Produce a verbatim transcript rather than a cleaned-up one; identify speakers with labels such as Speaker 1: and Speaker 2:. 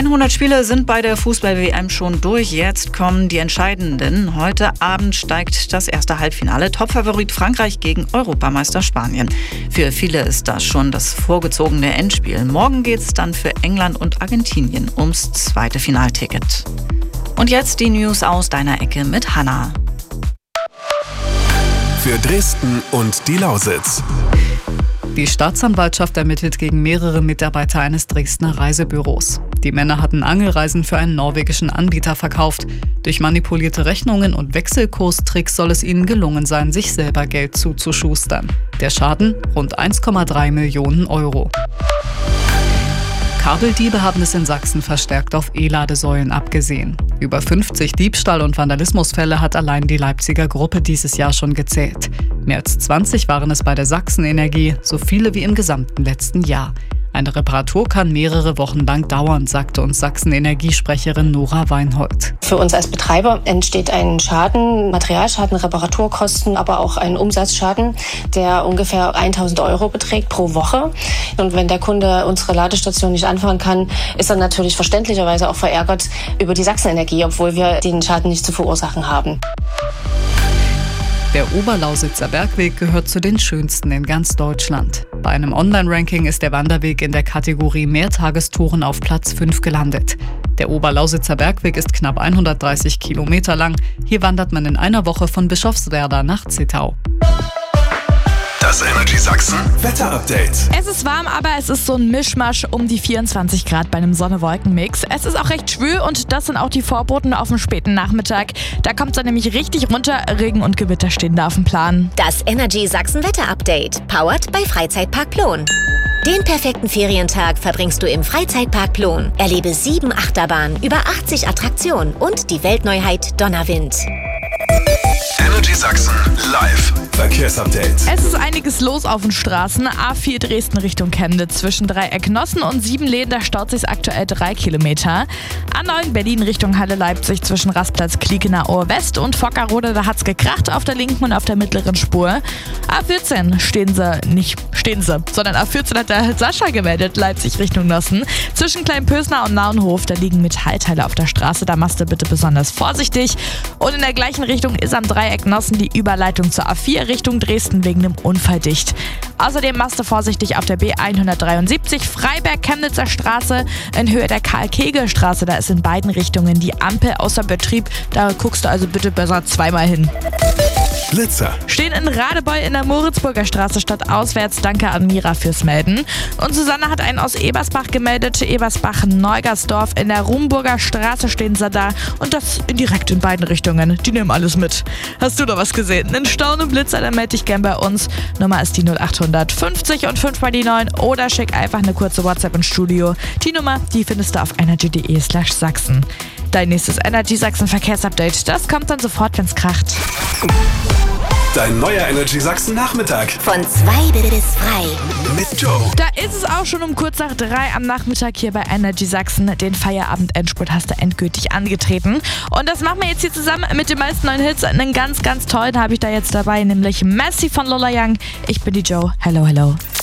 Speaker 1: hundert Spiele sind bei der Fußball-W M schon durch. Jetzt kommen die entscheidenden. Heute Abend steigt das erste Halbfinale. Topfavorit Frankreich gegen Europameister Spanien. Für viele ist das schon das vorgezogene Endspiel. Morgen geht es dann für England und Argentinien ums zweite Finalticket. Und jetzt die News aus deiner Ecke mit Hanna.
Speaker 2: Für Dresden und die Lausitz.
Speaker 3: Die Staatsanwaltschaft ermittelt gegen mehrere Mitarbeiter eines Dresdner Reisebüros. Die Männer hatten Angelreisen für einen norwegischen Anbieter verkauft. Durch manipulierte Rechnungen und Wechselkurstricks soll es ihnen gelungen sein, sich selber Geld zuzuschustern. Der Schaden? Rund eins Komma drei Millionen Euro. Kabeldiebe haben es in Sachsen verstärkt auf E-Ladesäulen abgesehen. Über fünfzig Diebstahl- und Vandalismusfälle hat allein die Leipziger Gruppe dieses Jahr schon gezählt. Mehr als zwanzig waren es bei der Sachsen-Energie, so viele wie im gesamten letzten Jahr. Eine Reparatur kann mehrere Wochen lang dauern, sagte uns Sachsen-Energie-Sprecherin Nora Weinhold.
Speaker 4: Für uns als Betreiber entsteht ein Schaden, Materialschaden, Reparaturkosten, aber auch ein Umsatzschaden, der ungefähr tausend Euro beträgt pro Woche. Und wenn der Kunde unsere Ladestation nicht anfahren kann, ist er natürlich verständlicherweise auch verärgert über die Sachsen-Energie, obwohl wir den Schaden nicht zu verursachen haben.
Speaker 3: Der Oberlausitzer Bergweg gehört zu den schönsten in ganz Deutschland. Bei einem Online-Ranking ist der Wanderweg in der Kategorie Mehrtagestouren auf Platz fünf gelandet. Der Oberlausitzer Bergweg ist knapp hundertdreißig Kilometer lang. Hier wandert man in einer Woche von Bischofswerda nach Zittau.
Speaker 2: Das Energy Sachsen Wetter-Update.
Speaker 5: Es ist warm, aber es ist so ein Mischmasch um die vierundzwanzig Grad bei einem Sonne-Wolken-Mix. Es ist auch recht schwül und das sind auch die Vorboten auf dem späten Nachmittag. Da kommt es dann nämlich richtig runter. Regen und Gewitter stehen da auf dem Plan.
Speaker 6: Das Energy Sachsen Wetter-Update, powered bei Freizeitpark Plon. Den perfekten Ferientag verbringst du im Freizeitpark Plon. Erlebe sieben Achterbahnen, über achtzig Attraktionen und die Weltneuheit Donnerwind.
Speaker 2: Energy Sachsen live Verkehrsupdate.
Speaker 5: Es ist einiges los auf den Straßen. A vier Dresden Richtung Chemnitz. Zwischen Dreieck Nossen und Siebenlehen, da staut sich aktuell drei Kilometer. A neun Berlin Richtung Halle Leipzig zwischen Rastplatz Kliekener-Ohr West und Fockerode, da hat's gekracht auf der linken und auf der mittleren Spur. A vierzehn stehen sie, nicht stehen sie, sondern A vierzehn hat der Sascha gemeldet, Leipzig Richtung Nossen. Zwischen Kleinpösner und Naunhof, da liegen Metallteile auf der Straße, da machst du bitte besonders vorsichtig. Und in der gleichen Richtung ist am Dreieck Nossen die Überleitung zur A vier Richtung Dresden wegen dem Unfall dicht. Außerdem machst du vorsichtig auf der B hundertdreiundsiebzig Freiberg-Chemnitzer Straße in Höhe der Karl-Kegel-Straße. Da ist in beiden Richtungen die Ampel außer Betrieb. Da guckst du also bitte besser zweimal hin.
Speaker 2: Blitzer.
Speaker 5: Stehen in Radebeul in der Moritzburger Straße stadtauswärts. Danke an Mira fürs Melden. Und Susanne hat einen aus Ebersbach gemeldet. Ebersbach-Neugersdorf in der Rumburger Straße stehen sie da. Und das direkt in beiden Richtungen. Die nehmen alles mit. Hast du da was gesehen? Einen Stau und Blitzer, dann melde dich gern bei uns. Nummer ist die null acht fünfzig und fünf mal die neun. Oder schick einfach eine kurze WhatsApp ins Studio. Die Nummer, die findest du auf energy.de slash Sachsen. Dein nächstes Energy Sachsen Verkehrsupdate. Das kommt dann sofort, wenn's kracht.
Speaker 2: Dein neuer Energy Sachsen Nachmittag.
Speaker 6: Von zwei bis frei.
Speaker 2: Mit Joe.
Speaker 5: Da ist es auch schon um kurz nach drei am Nachmittag hier bei Energy Sachsen. Den Feierabend-Endspurt hast du endgültig angetreten. Und das machen wir jetzt hier zusammen mit den meisten neuen Hits. Einen ganz, ganz tollen habe ich da jetzt dabei, nämlich Messi von Lola Young. Ich bin die Joe. Hello, hello.